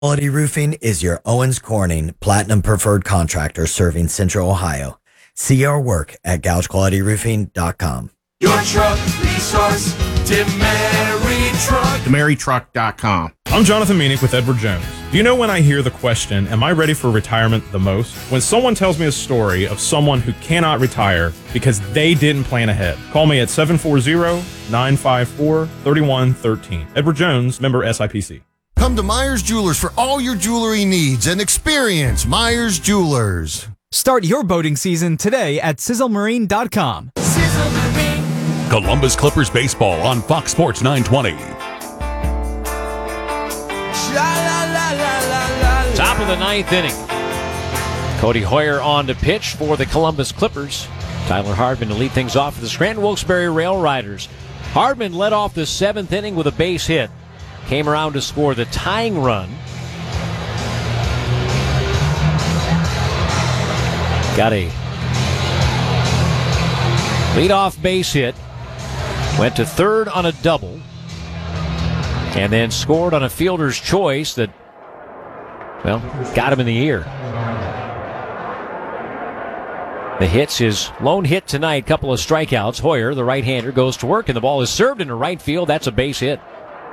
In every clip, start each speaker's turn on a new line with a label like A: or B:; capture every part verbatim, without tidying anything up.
A: Quality Roofing is your Owens Corning Platinum Preferred Contractor serving Central Ohio. See our work at gouge quality roofing dot com.
B: Your truck resource, DeMary Truck.
C: DeMary Truck dot com.
D: I'm Jonathan Meanick with Edward Jones. Do you know when I hear the question, am I ready for retirement the most? When someone tells me a story of someone who cannot retire because they didn't plan ahead. Call me at seven four zero, nine five four, three one one three. Edward Jones, member S I P C.
E: Come to Myers Jewelers for all your jewelry needs and experience Myers Jewelers.
F: Start your boating season today at sizzle marine dot com.
B: Sizzle Marine.
G: Columbus Clippers baseball on Fox Sports nine twenty.
H: Top of the ninth inning. Cody Hoyer on to pitch for the Columbus Clippers. Tyler Hardman to lead things off for the Scranton Wilkes-Barre Rail Riders. Hardman led off the seventh inning with a base hit. Came around to score the tying run. Got a leadoff base hit. Went to third on a double. And then scored on a fielder's choice that, well, got him in the ear. The hit's his lone hit tonight. Couple of strikeouts. Hoyer, the right-hander, goes to work, and the ball is served into right field. That's a base hit.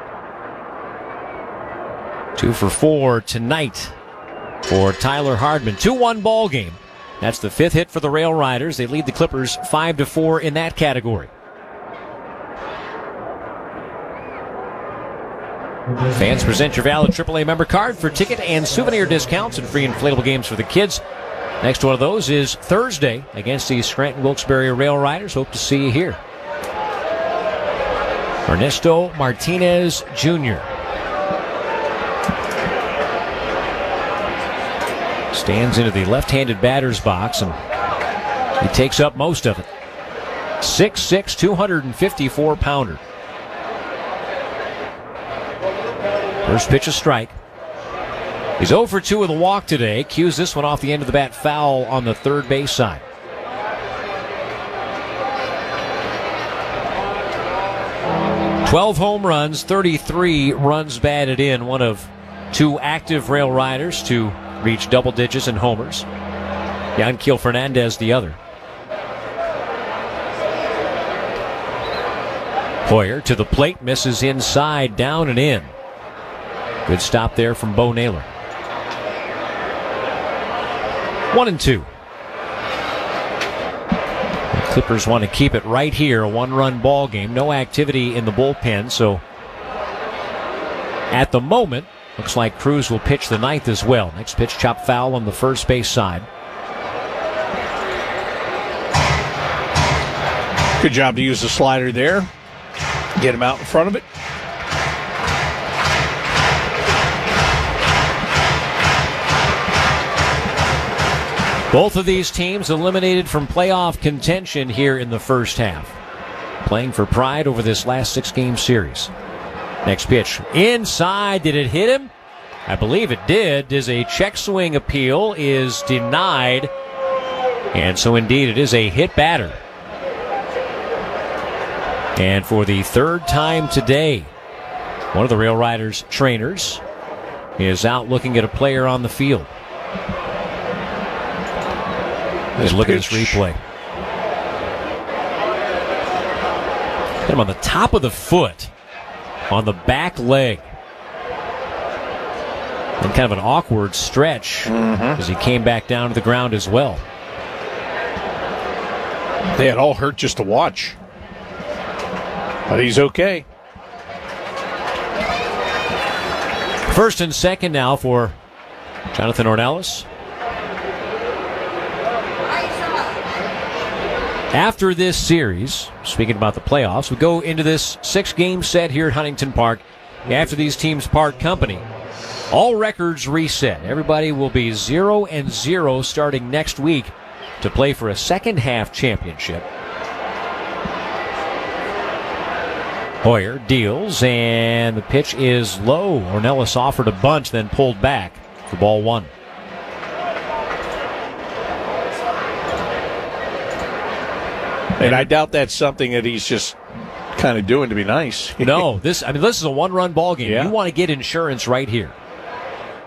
H: Two for four tonight for Tyler Hardman. two one ball game. That's the fifth hit for the Rail Riders. They lead the Clippers five to four in that category. Fans, present your valid triple A member card for ticket and souvenir discounts and free inflatable games for the kids. Next one of those is Thursday against the Scranton Wilkes-Barre Rail Riders. Hope to see you here. Ernesto Martinez Junior stands into the left-handed batter's box, and he takes up most of it. six six, two fifty-four pounder. First pitch a strike. He's oh for two with a walk today. Cues this one off the end of the bat foul on the third base side. twelve home runs, thirty-three runs batted in. One of two active Rail Riders to reach double digits in homers. Yanquiel Fernandez the other. Hoyer to the plate, misses inside, down and in. Good stop there from Bo Naylor. One and two. The Clippers want to keep it right here, a one-run ball game. No activity in the bullpen, so at the moment, looks like Cruz will pitch the ninth as well. Next pitch, chop foul on the first base side.
C: Good job to use the slider there. Get him out in front of it.
H: Both of these teams eliminated from playoff contention here in the first half. Playing for pride over this last six-game series. Next pitch, inside. Did it hit him? I believe it did. Does a check swing appeal is denied. And so indeed it is a hit batter. And for the third time today, one of the Rail Riders trainers is out looking at a player on the field. Let's look at this replay. Hit him on the top of the foot, on the back leg. And kind of an awkward stretch mm-hmm. as he came back down to the ground as well.
C: They had all hurt just to watch. But he's okay.
H: First and second now for Jonathan Ornelas. After this series, speaking about the playoffs, we go into this six-game set here at Huntington Park. After these teams part company, all records reset. Everybody will be zero and zero starting next week to play for a second-half championship. Hoyer deals, and the pitch is low. Ornelas offered a bunt, then pulled back for ball one.
C: And I doubt that's something that he's just kind of doing to be nice.
H: No, this I mean this is a one-run ball game.
C: Yeah.
H: You want to get insurance right here.